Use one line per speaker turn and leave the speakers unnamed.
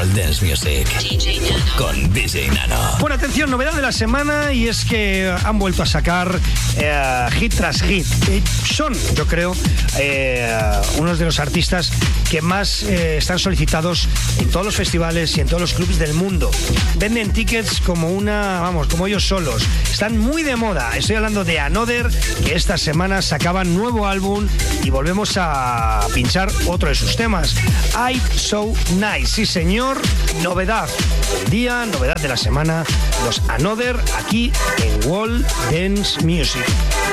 World Dance Music con DJ Nano.
Bueno, atención, novedad de la semana, y es que han vuelto a sacar hit tras hit. Son, yo creo, unos de los artistas que más están solicitados en todos los festivales y en todos los clubs del mundo. Venden tickets como como ellos solos. Están muy de moda. Estoy hablando de Another, que esta semana sacaban nuevo álbum y volvemos a pinchar otro de sus temas. I'm So Nice. Sí, señor. Novedad del día, novedad de la semana. Los Another aquí en World Dance Music.